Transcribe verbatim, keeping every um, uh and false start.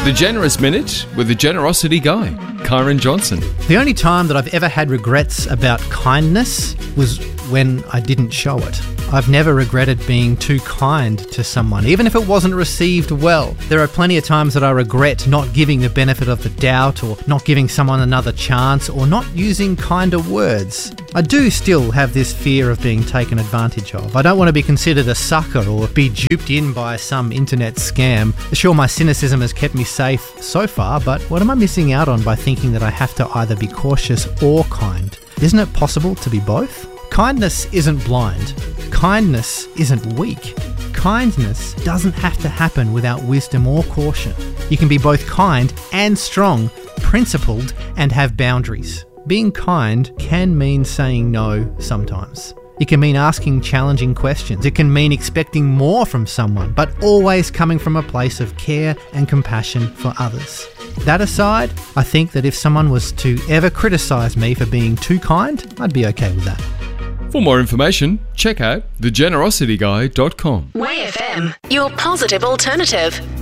The Generous Minute with the Generosity Guy, Kyron Johnson. The only time that I've ever had regrets about kindness was when I didn't show it. I've never regretted being too kind to someone, even if it wasn't received well. There are plenty of times that I regret not giving the benefit of the doubt, or not giving someone another chance, or not using kinder words. I do still have this fear of being taken advantage of. I don't want to be considered a sucker or be duped in by some internet scam. Sure, my cynicism has kept me safe so far, but what am I missing out on by thinking that I have to either be cautious or kind? Isn't it possible to be both? Kindness isn't blind. Kindness isn't weak. Kindness doesn't have to happen without wisdom or caution. You can be both kind and strong, principled, and have boundaries. Being kind can mean saying no sometimes. It can mean asking challenging questions. It can mean expecting more from someone, but always coming from a place of care and compassion for others. That aside, I think that if someone was to ever criticise me for being too kind, I'd be okay with that. For more information, check out the generosity guy dot com. Way F M, your positive alternative.